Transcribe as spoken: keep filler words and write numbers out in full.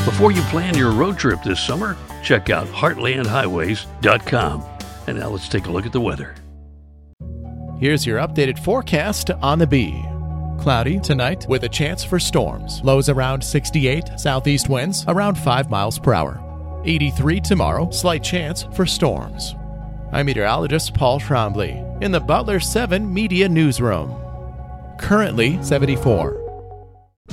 Before you plan your road trip this summer, check out heartland highways dot com. And now let's take a look at the weather. Here's your updated forecast on the Bee. Cloudy tonight with a chance for storms. Lows around sixty-eight, southeast winds around five miles per hour. eighty-three tomorrow, slight chance for storms. I'm meteorologist Paul Trombley in the Butler seven Media Newsroom. Currently seventy-four.